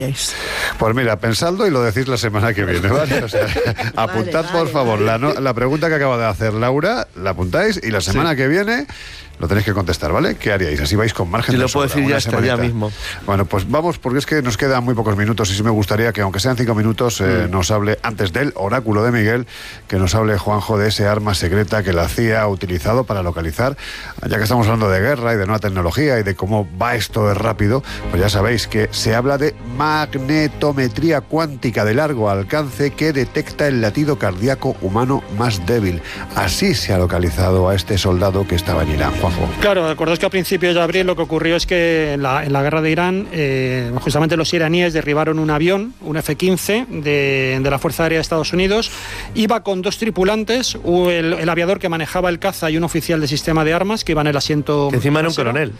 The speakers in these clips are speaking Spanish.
Pues mira, pensadlo y lo decís la semana que viene, ¿vale? O sea, apuntad por favor la pregunta que acaba de hacer Laura, la apuntáis y la semana que viene lo tenéis que contestar, ¿vale? ¿Qué haríais? Así vais con margen de sobra. Yo lo puedo decir ya hasta ya mismo. Bueno, pues vamos, porque es que nos quedan muy pocos minutos y sí me gustaría que, aunque sean 5 minutos, nos hable, antes del oráculo de Miguel, que nos hable Juanjo de ese arma secreta que la CIA ha utilizado para localizar, ya que estamos hablando de guerra y de nueva tecnología y de cómo va esto de rápido, pues ya sabéis que se habla de magnetometría cuántica de largo alcance que detecta el latido cardíaco humano más débil. Así se ha localizado a este soldado que estaba en Irán. Juanjo. Claro, recordáis que a principios de abril lo que ocurrió es que en la guerra de Irán, justamente los iraníes derribaron un avión, un F-15 de la Fuerza Aérea de Estados Unidos. Iba con 2 tripulantes, el aviador que manejaba el caza y un oficial de sistema de armas que iba en el asiento. Que encima era un coronel.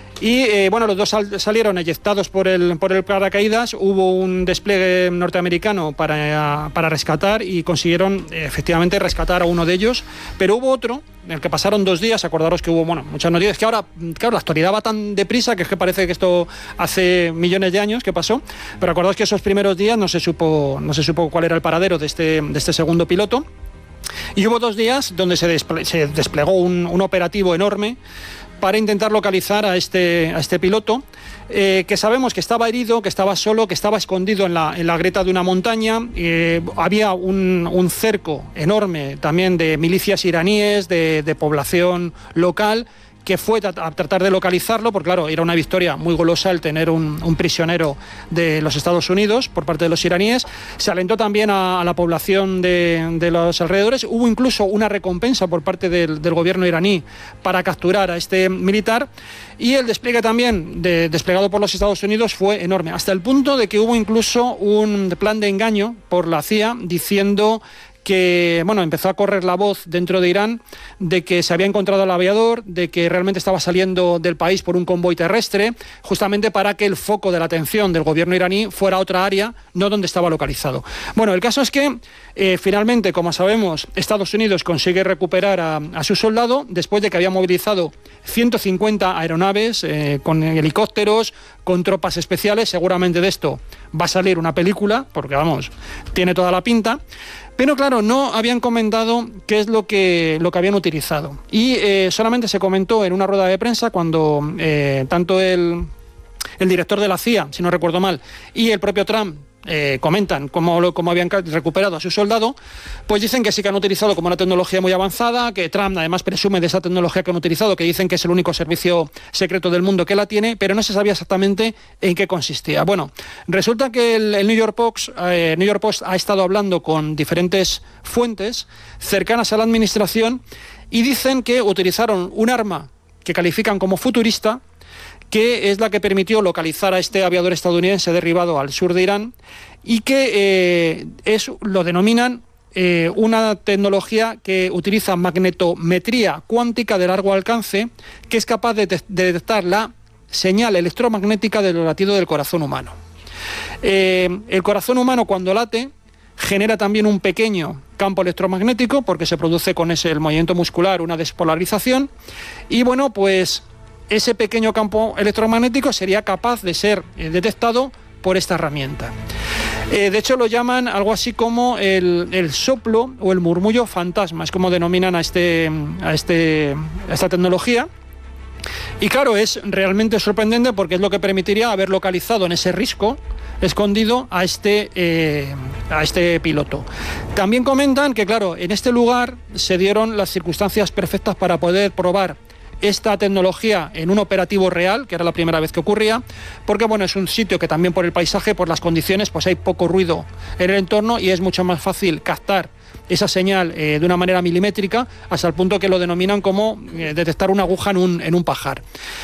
Y bueno, los dos salieron eyectados por el paracaídas. Hubo un despliegue norteamericano para rescatar y consiguieron efectivamente rescatar a uno de ellos. Pero hubo otro en el que pasaron 2 días. Acordaros que hubo muchas noticias, que ahora, claro, la actualidad va tan deprisa que es que parece que esto hace millones de años que pasó. Pero acordaos que esos primeros días no se supo cuál era el paradero de este segundo piloto. Y hubo 2 días donde se desplegó un operativo enorme para intentar localizar a este piloto, que sabemos que estaba herido, que estaba solo, que estaba escondido en la grieta de una montaña. Había un cerco enorme también de milicias iraníes, de población local, que fue a tratar de localizarlo, porque claro, era una victoria muy golosa el tener un prisionero de los Estados Unidos por parte de los iraníes. Se alentó también a la población de los alrededores. Hubo incluso una recompensa por parte del gobierno iraní para capturar a este militar, y el despliegue también desplegado por los Estados Unidos fue enorme, hasta el punto de que hubo incluso un plan de engaño por la CIA diciendo que, empezó a correr la voz dentro de Irán de que se había encontrado al aviador, de que realmente estaba saliendo del país por un convoy terrestre, justamente para que el foco de la atención del gobierno iraní fuera a otra área, no donde estaba localizado. Bueno, el caso es que finalmente, como sabemos, Estados Unidos consigue recuperar a su soldado después de que había movilizado 150 aeronaves con helicópteros, con tropas especiales. Seguramente de esto va a salir una película, porque tiene toda la pinta. Pero claro, no habían comentado qué es lo que habían utilizado. Y solamente se comentó en una rueda de prensa cuando tanto el director de la CIA, si no recuerdo mal, y el propio Trump comentan cómo habían recuperado a su soldado. Pues dicen que sí que han utilizado como una tecnología muy avanzada, que Trump además presume de esa tecnología que han utilizado, que dicen que es el único servicio secreto del mundo que la tiene, pero no se sabía exactamente en qué consistía. Bueno, resulta que el New York Post ha estado hablando con diferentes fuentes cercanas a la administración y dicen que utilizaron un arma que califican como futurista, que es la que permitió localizar a este aviador estadounidense derribado al sur de Irán, y que lo denominan una tecnología que utiliza magnetometría cuántica de largo alcance, que es capaz de detectar la señal electromagnética del latido del corazón humano. El corazón humano, cuando late, genera también un pequeño campo electromagnético, porque se produce con el movimiento muscular una despolarización, y pues ese pequeño campo electromagnético sería capaz de ser detectado por esta herramienta. De hecho, lo llaman algo así como el soplo o el murmullo fantasma, es como denominan a esta tecnología. Y claro, es realmente sorprendente porque es lo que permitiría haber localizado en ese risco escondido a este piloto. También comentan que, claro, en este lugar se dieron las circunstancias perfectas para poder probar esta tecnología en un operativo real, que era la primera vez que ocurría, porque es un sitio que también por el paisaje, por las condiciones, hay poco ruido en el entorno y es mucho más fácil captar esa señal de una manera milimétrica, hasta el punto que lo denominan como detectar una aguja en un pajar.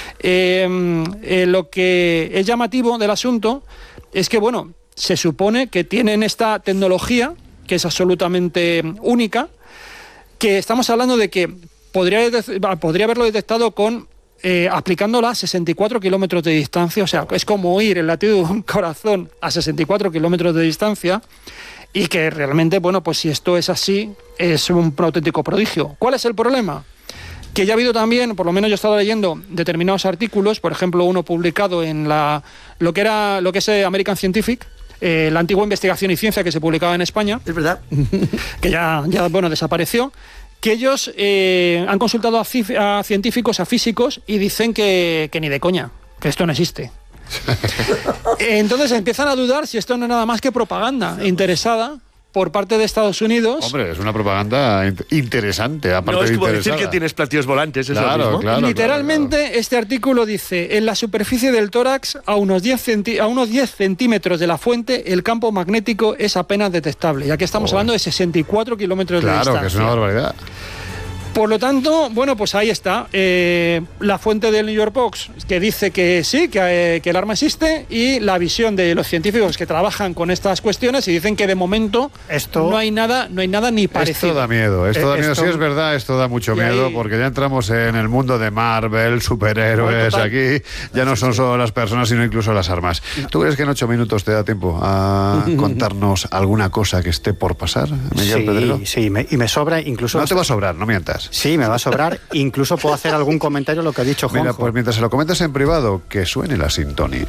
Lo que es llamativo del asunto es que, se supone que tienen esta tecnología, que es absolutamente única, que estamos hablando de que podría haberlo detectado aplicándola a 64 kilómetros de distancia. O sea, es como oír el latido de un corazón a 64 kilómetros de distancia, y que realmente, si esto es así, es un auténtico prodigio. ¿Cuál es el problema? Que ya ha habido también, por lo menos yo he estado leyendo determinados artículos, por ejemplo uno publicado en lo que es American Scientific, la antigua Investigación y Ciencia que se publicaba en España. Es verdad. Que ya desapareció. Que ellos han consultado a científicos, a físicos, y dicen que ni de coña, que esto no existe. Entonces empiezan a dudar si esto no es nada más que propaganda interesada por parte de Estados Unidos. Hombre, es una propaganda interesante, aparte no, es de como interesada. decir que tienes platillos volantes, es Claro, lo mismo. claro. Literalmente, este artículo dice: en la superficie del tórax, a unos 10 centímetros de la fuente, el campo magnético es apenas detectable. Y aquí estamos hablando de 64 kilómetros de distancia. Claro, que es una barbaridad. Por lo tanto, bueno, pues ahí está. La fuente del New York Post, que dice que sí, que el arma existe, y la visión de los científicos que trabajan con estas cuestiones y dicen que de momento no hay nada ni parecido. Esto da miedo, si es verdad, esto da mucho miedo, ahí, porque ya entramos en el mundo de Marvel, superhéroes, aquí ya no son solo las personas, sino incluso las armas. ¿Tú crees que en 8 minutos te da tiempo a contarnos alguna cosa que esté por pasar, Miguel Pedrero? Sí, y me sobra incluso... No te va a sobrar, no mientas. Sí, me va a sobrar. Incluso puedo hacer algún comentario a lo que ha dicho Juanjo. Mira, pues mientras se lo comentas en privado, que suene la sintonía.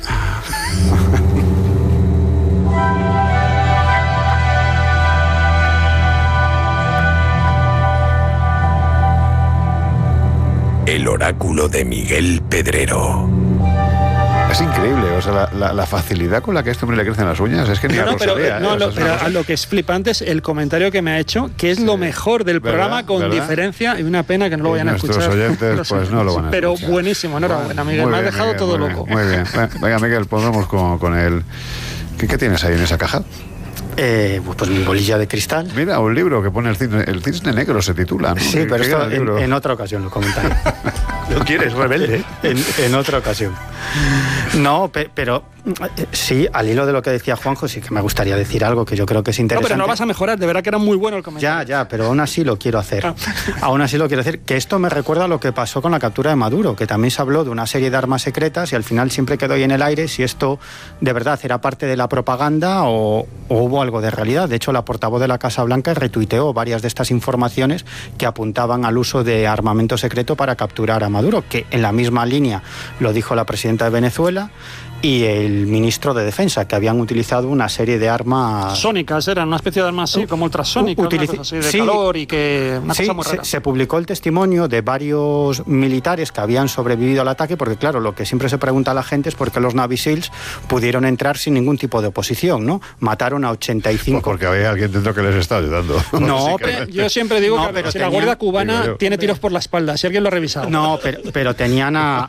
El oráculo de Miguel Pedrero. Es increíble, o sea, la facilidad con la que a este hombre le crecen las uñas, es que ni pero a lo que es flipante es el comentario que me ha hecho, que es lo mejor del programa, con diferencia, y una pena que no lo vayan a escuchar. Nuestros oyentes, pues no lo van a escuchar. Pero buenísimo, enhorabuena, Miguel, me has dejado todo loco. Muy bien, venga, Miguel, pues vamos con el... ¿Qué tienes ahí en esa caja? Pues mi bolilla de cristal. Mira, un libro que pone el cisne negro, se titula, ¿no? Sí, pero esto en otra ocasión lo comentaré. ¿Lo quieres, rebelde? En otra ocasión. No, pero sí, al hilo de lo que decía Juanjo, sí que me gustaría decir algo que yo creo que es interesante. No, pero no vas a mejorar, de verdad que era muy bueno el comentario. Ya, pero aún así lo quiero hacer. Aún así lo quiero hacer, que esto me recuerda a lo que pasó con la captura de Maduro, que también se habló de una serie de armas secretas y al final siempre quedó ahí en el aire si esto de verdad era parte de la propaganda o hubo algo de realidad. De hecho, la portavoz de la Casa Blanca retuiteó varias de estas informaciones que apuntaban al uso de armamento secreto para capturar a Maduro, que en la misma línea lo dijo la presidenta de Venezuela y el ministro de Defensa, que habían utilizado una serie de armas... sónicas, eran una especie de armas así, como ultrasónicas, una cosa así de calor y que... Una cosa muy rara. Se publicó el testimonio de varios militares que habían sobrevivido al ataque, porque claro, lo que siempre se pregunta a la gente es por qué los Navy Seals pudieron entrar sin ningún tipo de oposición, ¿no? Mataron a 85... Pues porque había alguien dentro que les estaba ayudando. No, yo siempre digo que si la Guardia Cubana tiene tiros por la espalda, si alguien lo ha revisado. No, pero tenía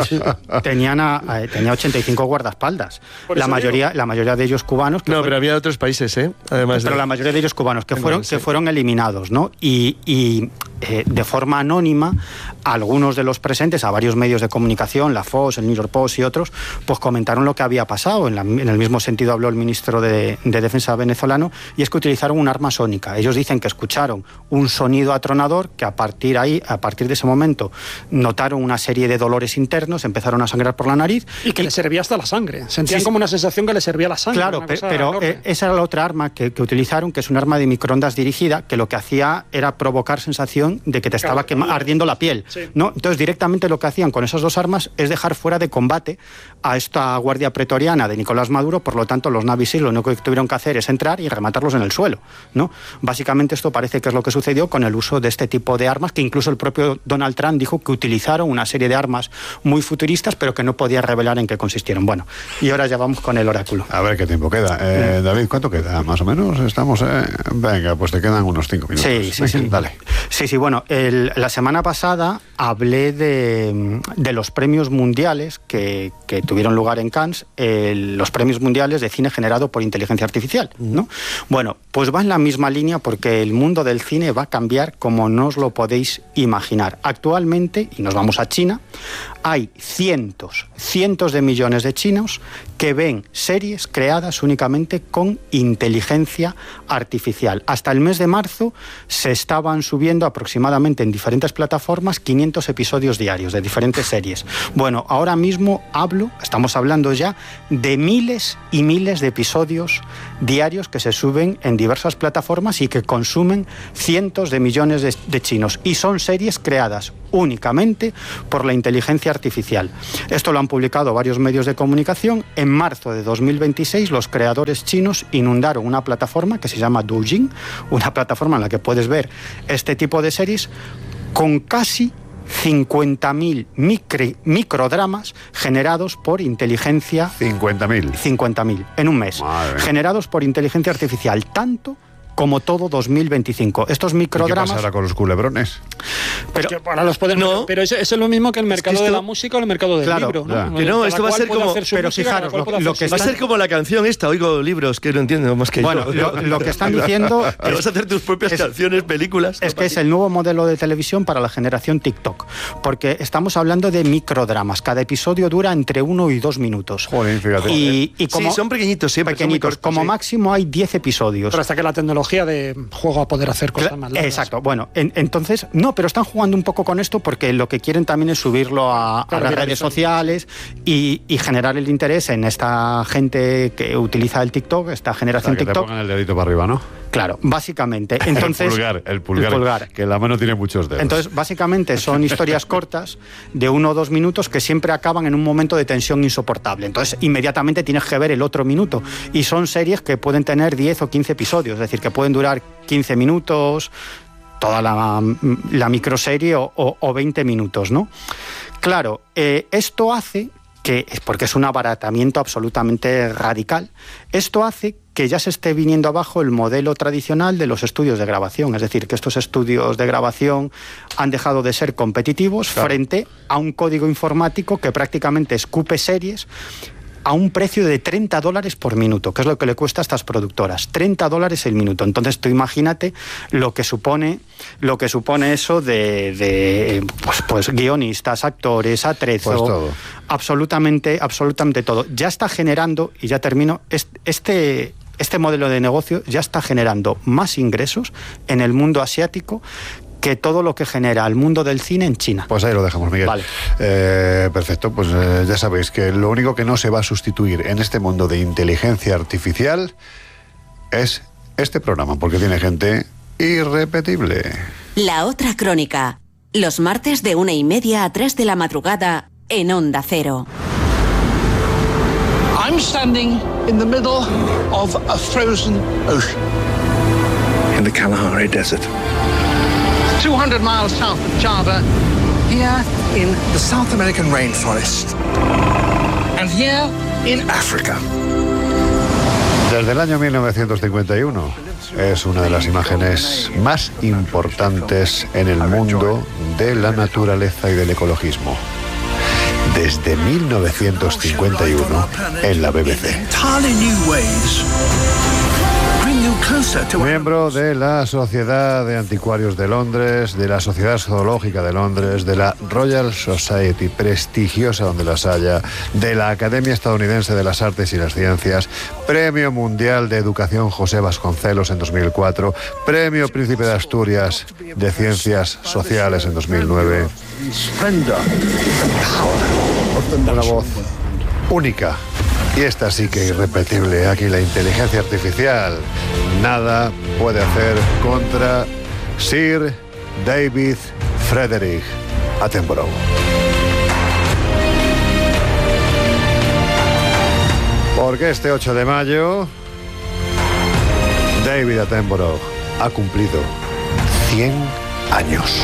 85 guardaespaldas. La mayoría de ellos cubanos. Pero había otros países, además. Pero la mayoría de ellos cubanos que fueron eliminados, ¿no? Y de forma anónima, algunos de los presentes, a varios medios de comunicación, la Fox, el New York Post y otros, pues comentaron lo que había pasado. En el mismo sentido habló el ministro de Defensa venezolano, y es que utilizaron un arma sónica. Ellos dicen que escucharon un sonido atronador, que a partir de ese momento notaron una serie de dolores internos, empezaron a sangrar por la nariz. Y que les servía hasta la sangre. Sentían como una sensación que les servía la sangre. Claro, pero esa era la otra arma que utilizaron, que es un arma de microondas dirigida, que lo que hacía era provocar sensación de que te estaba ardiendo la piel, ¿no? Entonces directamente lo que hacían con esas dos armas es dejar fuera de combate a esta guardia pretoriana de Nicolás Maduro. Por lo tanto, los Navy Seals lo único que tuvieron que hacer es entrar y rematarlos en el suelo, ¿no? Básicamente esto parece que es lo que sucedió con el uso de este tipo de armas, que incluso el propio Donald Trump dijo que utilizaron una serie de armas muy futuristas, pero que no podía revelar en qué consistieron. Bueno, y ahora ya vamos con el oráculo. A ver qué tiempo queda. David, ¿cuánto queda? Más o menos estamos... Venga, pues te quedan unos 5 minutos. Sí. Dale. Sí, bueno, la semana pasada hablé de los premios mundiales que tuvieron lugar en Cannes, los premios mundiales de cine generado por inteligencia artificial, ¿no? Bueno, pues va en la misma línea, porque el mundo del cine va a cambiar como no os lo podéis imaginar. Actualmente, y nos vamos a China, hay cientos de millones de chinos que ven series creadas únicamente con inteligencia artificial. Hasta el mes de marzo se estaban subiendo aproximadamente en diferentes plataformas 500 episodios diarios de diferentes series. Bueno, ahora mismo estamos hablando ya de miles y miles de episodios diarios que se suben en diversas plataformas y que consumen cientos de millones de chinos. Y son series creadas únicamente por la inteligencia artificial. Esto lo han publicado varios medios de comunicación. En marzo de 2026, los creadores chinos inundaron una plataforma que se llama Douyin, una plataforma en la que puedes ver este tipo de series con casi 50.000 microdramas generados por inteligencia... 50.000. 50.000 en un mes. Generados por inteligencia artificial, tanto como todo 2025. Estos microdramas... ¿Qué pasa ahora con los culebrones? Pero que para los poder, no. pero eso es lo mismo que el mercado de la música o el mercado del libro, ¿no? Ya. Que no, esto va a ser como... Pero fijaros, lo que Va a ser como la canción esta, oigo libros que no entiendo más que bueno, yo. lo que están diciendo... Que vas a hacer tus propias canciones, películas. Es que es el nuevo modelo de televisión para la generación TikTok, porque estamos hablando de microdramas. Cada episodio dura entre 1 y 2 minutos. Joder, fíjate. Y como, sí, son pequeñitos siempre. pequeñitos, como máximo hay 10 episodios. Pero hasta que la tecnología de juego a poder hacer cosas más largas. Exacto, bueno, entonces, no, pero están jugando un poco con esto porque lo que quieren también es subirlo a las redes sociales y generar el interés en esta gente que utiliza el TikTok, esta generación Para que TikTok. te pongan el dedito para arriba, ¿no? Claro, básicamente. Entonces, el pulgar, que la mano tiene muchos dedos. Entonces, básicamente son historias cortas de 1 o 2 minutos que siempre acaban en un momento de tensión insoportable. Entonces, inmediatamente tienes que ver el otro minuto. Y son series que pueden tener 10 o 15 episodios, es decir, que pueden durar 15 minutos, toda la microserie o 20 minutos, ¿no? Claro, esto hace que, porque es un abaratamiento absolutamente radical, esto hace que ya se esté viniendo abajo el modelo tradicional de los estudios de grabación. Es decir, que estos estudios de grabación han dejado de ser competitivos frente a un código informático que prácticamente escupe series a un precio de $30 por minuto, que es lo que le cuesta a estas productoras. $30 el minuto. Entonces tú imagínate lo que supone eso de pues guionistas, actores, atrezo, pues todo. Absolutamente todo. Ya está generando, y ya termino, este modelo de negocio ya está generando más ingresos en el mundo asiático que todo lo que genera el mundo del cine en China. Pues ahí lo dejamos, Miguel. Vale. Perfecto, pues ya sabéis que lo único que no se va a sustituir en este mundo de inteligencia artificial es este programa, porque tiene gente irrepetible. La otra crónica, los martes de 1:30 a 3 de la madrugada en Onda Cero. I'm standing in the middle of a frozen ocean. In the Kalahari Desert. 200 miles south of Java. Here in the South American rainforest. And here in Africa. Desde el año 1951 es una de las imágenes más importantes en el mundo de la naturaleza y del ecologismo. Desde 1951 en la BBC. Miembro de la Sociedad de Anticuarios de Londres, de la Sociedad Zoológica de Londres, de la Royal Society, prestigiosa donde las haya, de la Academia Estadounidense de las Artes y las Ciencias, Premio Mundial de Educación José Vasconcelos en 2004, Premio Príncipe de Asturias de Ciencias Sociales en 2009. Una voz única. Y esta sí que irrepetible. Aquí la inteligencia artificial nada puede hacer contra Sir David Frederick Attenborough. Porque este 8 de mayo David Attenborough ha cumplido 100 años.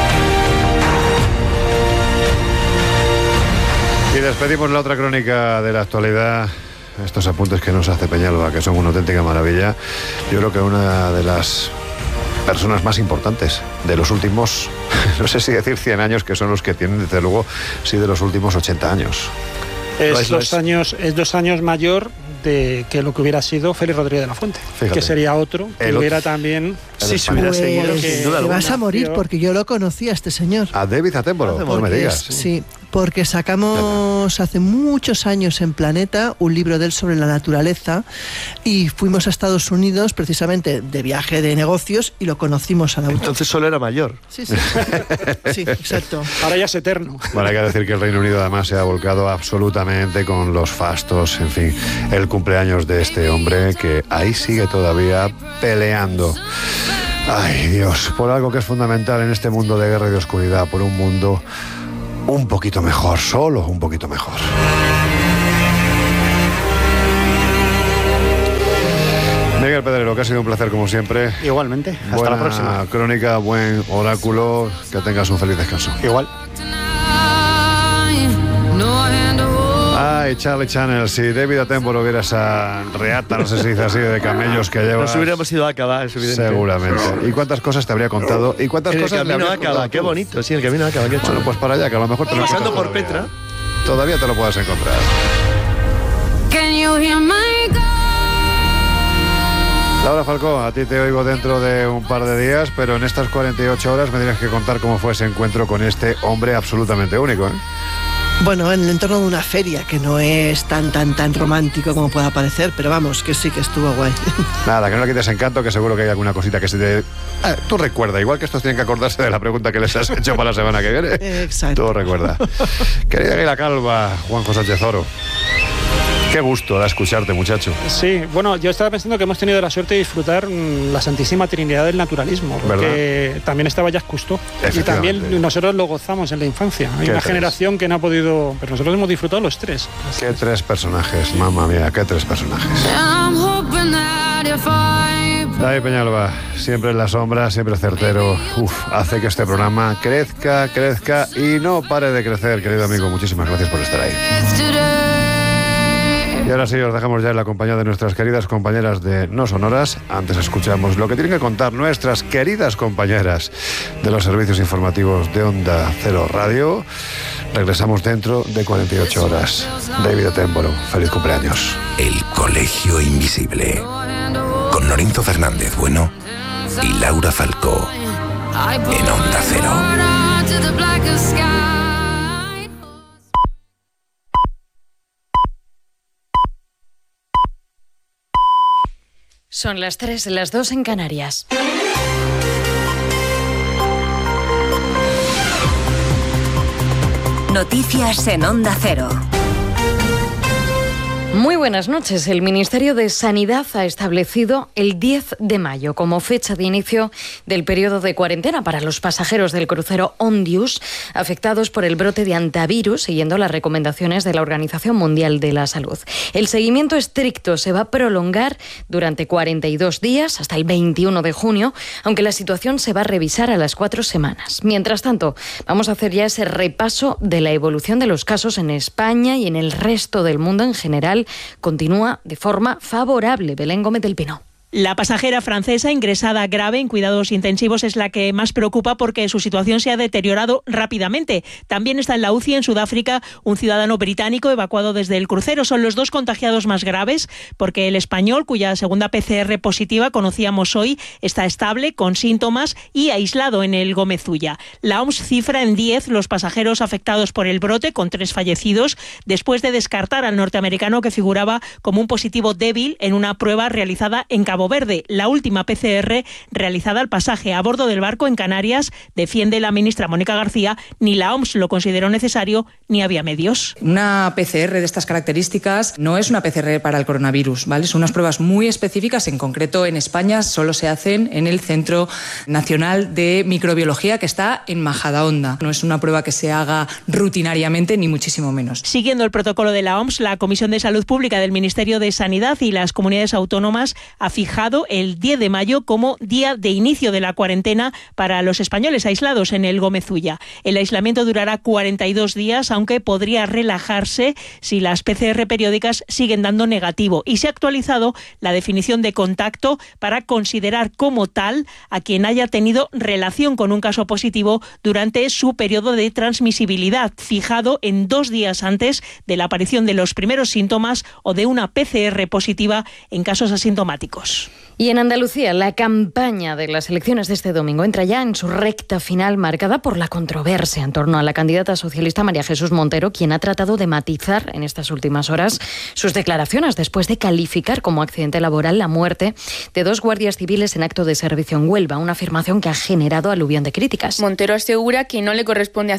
Y despedimos la otra crónica de la actualidad. Estos apuntes que nos hace Peñalba, que son una auténtica maravilla. Yo creo que una de las personas más importantes de los últimos, no sé si decir 100 años, que son los que tienen, desde luego, sí, de los últimos 80 años. Es 2 años mayor de que lo que hubiera sido Félix Rodríguez de la Fuente. Fíjate. Que sería otro, que hubiera también... Sí, se hubiera seguido, sin duda te alguna. vas a morir, porque yo lo conocí a este señor. A David Attenborough, no me digas. Sí, porque sacamos hace muchos años en Planeta un libro de él sobre la naturaleza y fuimos a Estados Unidos precisamente de viaje de negocios y lo conocimos al autor. Entonces solo era mayor. Sí, exacto. Ahora ya es eterno. Bueno, hay que decir que el Reino Unido además se ha volcado absolutamente con los fastos, en fin, el cumpleaños de este hombre que ahí sigue todavía peleando. Ay, Dios, por algo que es fundamental en este mundo de guerra y de oscuridad, por un mundo un poquito mejor, solo un poquito mejor. Miguel Pedrero, que ha sido un placer como siempre. Igualmente, hasta la próxima. Buena crónica, buen oráculo, que tengas un feliz descanso. Igual. Ay, Charlie Channel, si David Attenborough hubiera esa reata, no sé si dice así, de camellos que lleva. Nos hubiéramos ido a acabar, es evidente. Seguramente. ¿Y cuántas cosas te habría contado? ¿Y cuántas El cosas le camino habrías acaba, contado qué tú? bonito, sí, el camino acaba, qué chulo. Bueno, pues para allá, que a lo mejor te lo Pasando por encuentras Petra. Todavía te lo puedes encontrar. Laura Falcó, a ti te oigo dentro de un par de días, pero en estas 48 horas me tienes que contar cómo fue ese encuentro con este hombre absolutamente único, ¿eh? Bueno, en el entorno de una feria, que no es tan romántico como pueda parecer, pero vamos, que sí que estuvo guay. Nada, que no le quites encanto, que seguro que hay alguna cosita que se te... tú recuerda, igual que estos tienen que acordarse de la pregunta que les has hecho para la semana que viene. Exacto. Tú recuerda. Querida Águila Calva, Juanjo Sánchez Oro. Qué gusto da escucharte, muchacho. Sí, bueno, yo estaba pensando que hemos tenido la suerte de disfrutar la Santísima Trinidad del naturalismo, porque también estaba Jacques Cousteau y también nosotros lo gozamos en la infancia. Hay una generación que no ha podido, pero nosotros hemos disfrutado los tres. Qué tres personajes, mamma mía, qué tres personajes. David Peñalba, siempre en la sombra, siempre certero. Hace que este programa crezca y no pare de crecer, querido amigo. Muchísimas gracias por estar ahí. Y ahora sí, os dejamos ya en la compañía de nuestras queridas compañeras de No Sonoras. Antes escuchamos lo que tienen que contar nuestras queridas compañeras de los servicios informativos de Onda Cero Radio. Regresamos dentro de 48 horas. David Attenborough, feliz cumpleaños. El Colegio Invisible, con Lorenzo Fernández Bueno y Laura Falcó, en Onda Cero. Son las 3, las 2 en Canarias. Noticias en Onda Cero. Muy buenas noches. El Ministerio de Sanidad ha establecido el 10 de mayo como fecha de inicio del periodo de cuarentena para los pasajeros del crucero Ondius afectados por el brote de hantavirus, siguiendo las recomendaciones de la Organización Mundial de la Salud. El seguimiento estricto se va a prolongar durante 42 días hasta el 21 de junio, aunque la situación se va a revisar a las 4 semanas. Mientras tanto, vamos a hacer ya ese repaso de la evolución de los casos en España y en el resto del mundo en general. Continúa de forma favorable. Belén Gómez del Pino. La pasajera francesa ingresada grave en cuidados intensivos es la que más preocupa porque su situación se ha deteriorado rápidamente. También está en la UCI en Sudáfrica un ciudadano británico evacuado desde el crucero. Son los dos contagiados más graves porque el español, cuya segunda PCR positiva conocíamos hoy, está estable, con síntomas y aislado en el Gómez Ulla. La OMS cifra en 10 los pasajeros afectados por el brote, con 3 fallecidos, después de descartar al norteamericano que figuraba como un positivo débil en una prueba realizada en Cabo Verde. La última PCR realizada al pasaje a bordo del barco en Canarias, defiende la ministra Mónica García, ni la OMS lo consideró necesario ni había medios. Una PCR de estas características no es una PCR para el coronavirus, ¿vale? Son unas pruebas muy específicas, en concreto en España solo se hacen en el Centro Nacional de Microbiología que está en Majadahonda. No es una prueba que se haga rutinariamente ni muchísimo menos. Siguiendo el protocolo de la OMS, la Comisión de Salud Pública del Ministerio de Sanidad y las comunidades autónomas ha fijado el 10 de mayo como día de inicio de la cuarentena para los españoles aislados en el Gómez Ulla. El aislamiento durará 42 días, aunque podría relajarse si las PCR periódicas siguen dando negativo. Y se ha actualizado la definición de contacto para considerar como tal a quien haya tenido relación con un caso positivo durante su periodo de transmisibilidad, fijado en 2 días antes de la aparición de los primeros síntomas o de una PCR positiva en casos asintomáticos. Jesús. Y en Andalucía, la campaña de las elecciones de este domingo entra ya en su recta final, marcada por la controversia en torno a la candidata socialista María Jesús Montero, quien ha tratado de matizar en estas últimas horas sus declaraciones después de calificar como accidente laboral la muerte de 2 guardias civiles en acto de servicio en Huelva, una afirmación que ha generado aluvión de críticas. Montero asegura que no le corresponde